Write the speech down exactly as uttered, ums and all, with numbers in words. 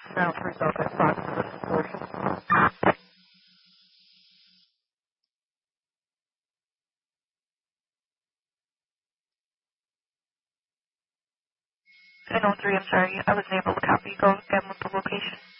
Now three Southwest five for the forty. nine oh three, I'm sorry, I wasn't able to copy. Go again with the location.